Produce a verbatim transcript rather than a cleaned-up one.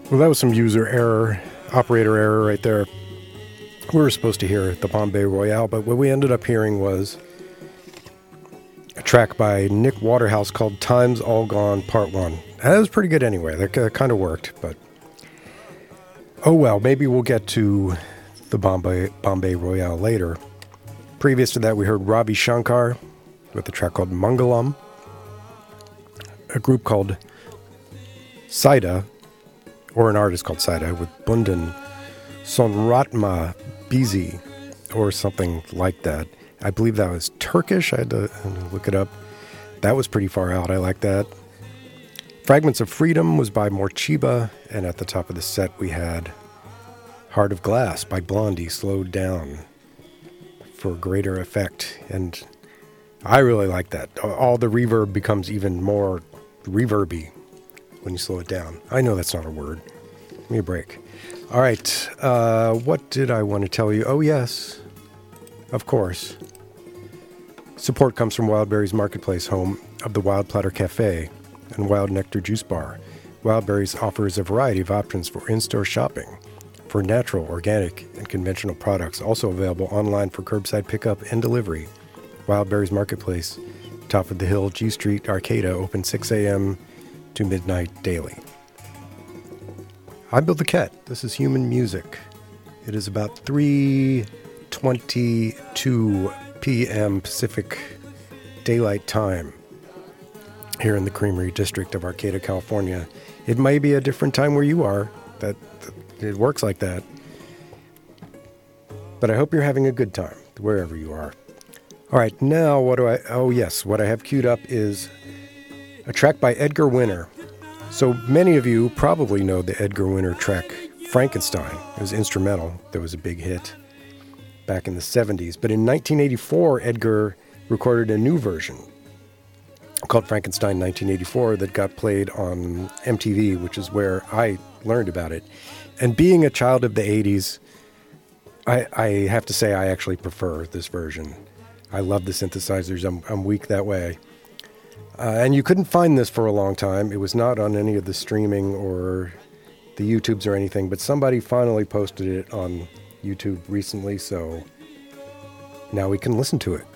Well, that was some user error, operator error right there. We were supposed to hear the Bombay Royale, but what we ended up hearing was a track by Nick Waterhouse called Time's All Gone Part one. That was pretty good anyway. That kind of worked, but oh well, maybe we'll get to the Bombay, Bombay Royale later. Previous to that, we heard Ravi Shankar with a track called Mangalam, a group called Saida, or an artist called Saida, with Bundan Sonratma Bizi, or something like that. I believe that was Turkish. I had to look it up. That was pretty far out. I like that. Fragments of Freedom was by Morchiba, and at the top of the set we had Heart of Glass by Blondie, slowed down for greater effect. And I really like that. All the reverb becomes even more reverby when you slow it down. I know that's not a word. Give me a break. All right. Uh, what did I want to tell you? Oh, yes. Of course. Support comes from Wildberries Marketplace, home of the Wild Platter Cafe and Wild Nectar Juice Bar. Wildberries offers a variety of options for in-store shopping for natural, organic, and conventional products, also available online for curbside pickup and delivery. Wildberries Marketplace, top of the hill, G Street, Arcata, open six a.m. to midnight daily. I'm Bill the Cat. This is Human Music. It is about three twenty-two p.m. Pacific Daylight Time here in the Creamery District of Arcata, California. It may be a different time where you are. That, that it works like that. But I hope you're having a good time wherever you are. All right, now what do I... Oh, yes, what I have queued up is a track by Edgar Winter. So many of you probably know the Edgar Winter track Frankenstein. It was instrumental. That was a big hit back in the seventies. But in nineteen eighty-four, Edgar recorded a new version called Frankenstein nineteen eighty-four that got played on M T V, which is where I learned about it. And being a child of the eighties, I, I have to say I actually prefer this version. I love the synthesizers. I'm, I'm weak that way. Uh, and you couldn't find this for a long time. It was not on any of the streaming or the YouTubes or anything, but somebody finally posted it on YouTube recently, so now we can listen to it.